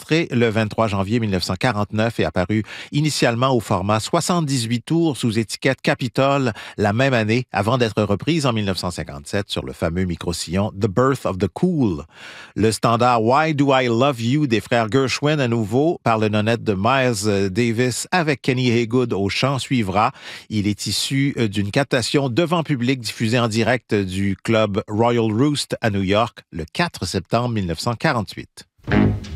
enregistré le 23 janvier 1949 et apparu initialement au format 78 tours sous étiquette Capitol la même année, avant d'être reprise en 1957 sur le fameux micro-sillon The Birth of the Cool. Le standard Why Do I Love You des frères Gershwin, à nouveau, par le nonette de Miles Davis avec Kenny Haygood au chant, suivra. Il est issu d'une captation devant public diffusée en direct du club Royal Roost à New York le 4 septembre 1948.